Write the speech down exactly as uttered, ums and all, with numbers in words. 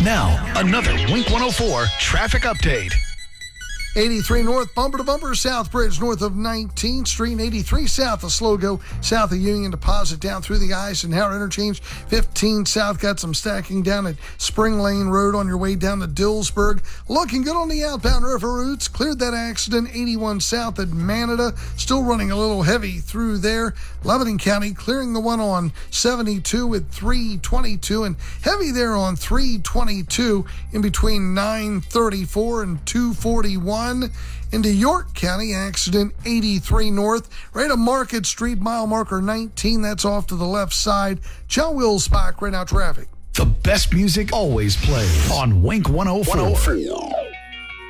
Now, another Wink one oh four traffic update. eighty-three north, bumper to bumper, South Bridge north of nineteenth Street, and eighty-three south of Slow Go, south of Union Deposit down through the Eisenhower Interchange. fifteen south, got some stacking down at Spring Lane Road on your way down to Dillsburg. Looking good on the outbound river routes. Cleared that accident. eighty-one south at Manada, still running a little heavy through there. Lebanon County clearing the one on seventy-two at three twenty-two, and heavy there on three twenty-two in between nine thirty-four and two forty-one. Into York County, accident eighty-three north, right at Market Street, mile marker nineteen. That's off to the left side. John Wilsbach, right now traffic. The best music always plays on Wink one oh four.